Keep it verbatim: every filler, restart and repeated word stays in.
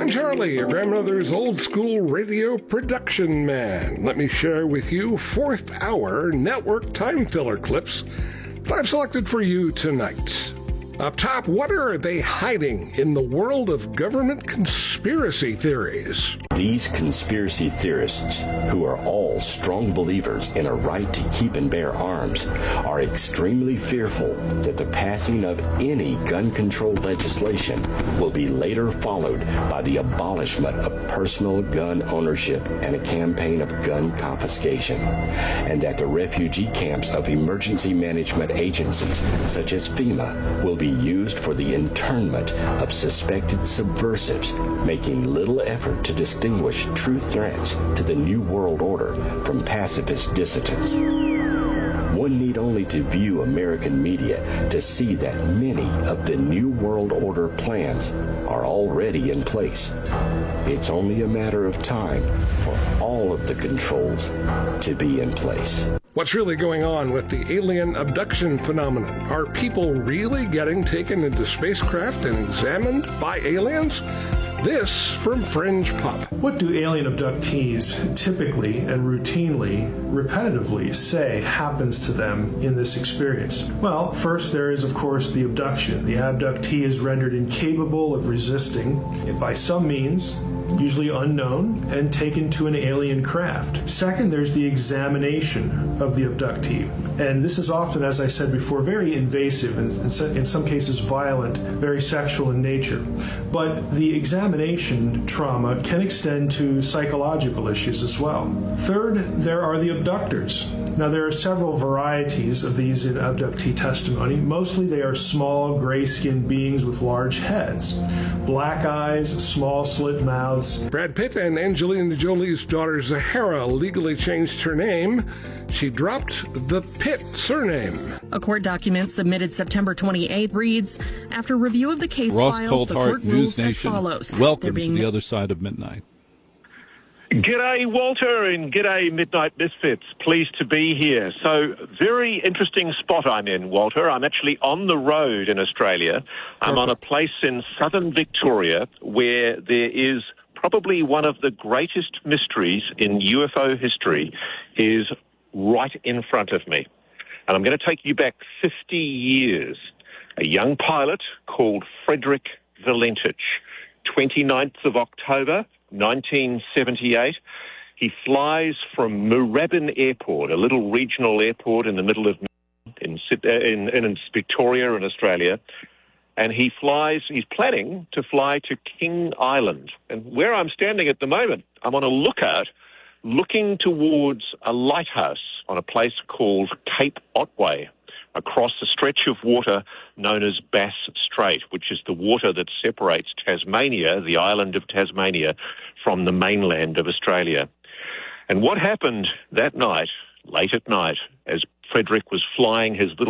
I'm Charlie, your grandmother's old-school radio production man. Let me share with you fourth-hour network time filler clips that I've selected for you tonight. Up top, what are they hiding in the world of government conspiracy theories? These conspiracy theorists, who are all strong believers in a right to keep and bear arms, are extremely fearful that the passing of any gun control legislation will be later followed by the abolishment of personal gun ownership and a campaign of gun confiscation, and that the refugee camps of emergency management agencies such as FEMA will be used for the internment of suspected subversives, making little effort to distinguish true threats to the New World Order from pacifist dissidents. One need only to view American media to see that many of the New World Order plans are already in place. It's only a matter of time for all of the controls to be in place. What's really going on with the alien abduction phenomenon? Are people really getting taken into spacecraft and examined by aliens? This from Fringe Pop. What do alien abductees typically and routinely, repetitively say happens to them in this experience? Well, first there is, of course, the abduction. The abductee is rendered incapable of resisting by some means, usually unknown, and taken to an alien craft. Second, there's the examination of the abductee. And this is often, as I said before, very invasive and in some cases violent, very sexual in nature. But the examination trauma can extend to psychological issues as well. Third, there are the abductors. Now, there are several varieties of these in abductee testimony. Mostly they are small, gray-skinned beings with large heads, black eyes, small slit mouths. Brad Pitt and Angelina Jolie's daughter Zahara legally changed her name. She dropped the Pitt surname. A court document submitted September twenty-eighth reads, after review of the case Ross file, the court Coulthart, News rules as Nation. follows. Welcome being... to the other side of midnight. G'day, Walter, and g'day, Midnight Misfits. Pleased to be here. So, very interesting spot I'm in, Walter. I'm actually on the road in Australia. I'm Perfect. on a place in southern Victoria where there is probably one of the greatest mysteries in U F O history is right in front of me. And I'm going to take you back fifty years. A young pilot called Frederick Valentich, twenty-ninth of October, nineteen seventy-eight. He flies from Moorabbin Airport, a little regional airport in the middle of in, in, in Victoria in Australia, and he flies, he's planning to fly to King Island. And where I'm standing at the moment, I'm on a lookout looking towards a lighthouse on a place called Cape Otway, across a stretch of water known as Bass Strait, which is the water that separates Tasmania, the island of Tasmania, from the mainland of Australia. And what happened that night, late at night, as Frederick was flying his little